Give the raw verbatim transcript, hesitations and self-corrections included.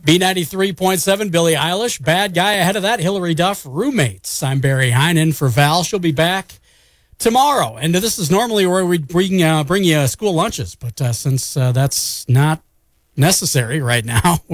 B ninety-three point seven, Billie Eilish. Bad Guy. Ahead of that, Hillary Duff, Roommates. I'm Barry Heinen for Val. She'll be back tomorrow. And this is normally where we bring, uh, bring you school lunches. But uh, since uh, that's not necessary right now,